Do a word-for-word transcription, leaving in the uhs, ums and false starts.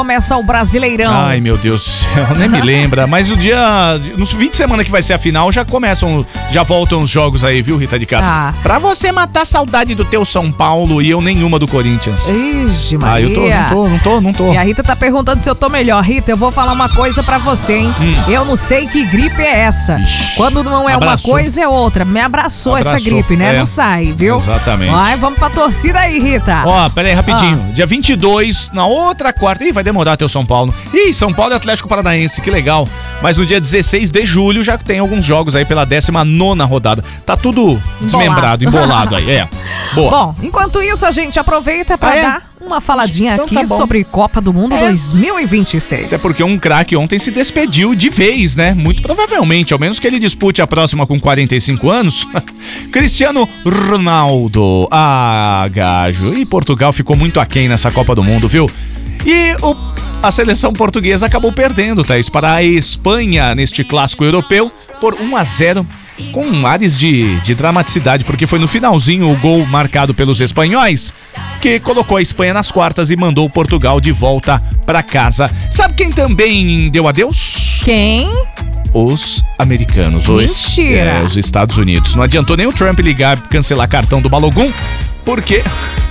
Começa o Brasileirão. Ai, meu Deus do céu, nem me lembra. Mas o dia, nos vinte de semana que vai ser a final, já começam, já voltam os jogos aí, viu, Rita de Castro? Ah. Pra você matar a saudade do teu São Paulo e eu nenhuma do Corinthians. Ixi, Maria. Ah, eu tô, não tô, não tô, não tô. E a Rita tá perguntando se eu tô melhor. Rita, eu vou falar uma coisa pra você, hein? Hum. Eu não sei que gripe é essa. Ixi. Quando não é Abraçou. uma coisa, é outra. Me abraçou, Abraçou, essa gripe, né? é. Não sai, viu? Exatamente. Vai, vamos pra torcida aí, Rita. Ó, pera aí, rapidinho. Dia vinte e dois, na outra quarta. Ih, vai demorar até o São Paulo. Ih, São Paulo e Atlético Paranaense, que legal. Mas no dia dezesseis de julho já tem alguns jogos aí pela décima nona rodada. Tá tudo desmembrado, embolado aí. É. Boa. Bom, enquanto isso, a gente aproveita pra Ah, é? dar uma faladinha Então aqui tá bom. sobre Copa do Mundo É. dois mil e vinte e seis. Até porque um craque ontem se despediu de vez, né? Muito provavelmente, ao menos que ele dispute a próxima com quarenta e cinco anos. Cristiano Ronaldo. Ah, gajo. E Portugal ficou muito aquém nessa Copa do Mundo, viu? E o, a seleção portuguesa acabou perdendo, Thaís, para a Espanha neste clássico europeu por um a zero, com ares de, de dramaticidade, porque foi no finalzinho o gol marcado pelos espanhóis que colocou a Espanha nas quartas e mandou Portugal de volta para casa. Sabe quem também deu adeus? Quem? Os americanos. Os, Mentira. é, os Estados Unidos. Não adiantou nem o Trump ligar, cancelar cartão do Balogun, porque